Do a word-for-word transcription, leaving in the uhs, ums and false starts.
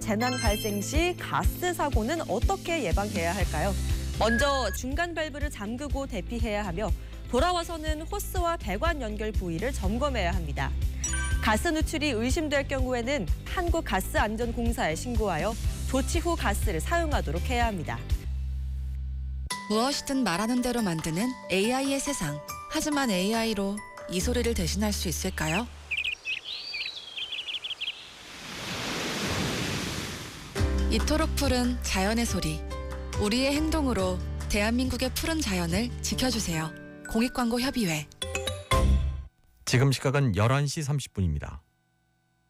재난 발생 시 가스 사고는 어떻게 예방해야 할까요? 먼저 중간 밸브를 잠그고 대피해야 하며 돌아와서는 호스와 배관 연결 부위를 점검해야 합니다. 가스 누출이 의심될 경우에는 한국가스안전공사에 신고하여 조치 후 가스를 사용하도록 해야 합니다. 무엇이든 말하는 대로 만드는 에이아이의 세상. 하지만 에이아이로 이 소리를 대신할 수 있을까요? 이토록 푸른 자연의 소리. 우리의 행동으로 대한민국의 푸른 자연을 지켜주세요. 공익광고협의회. 지금 시각은 열한 시 삼십 분입니다.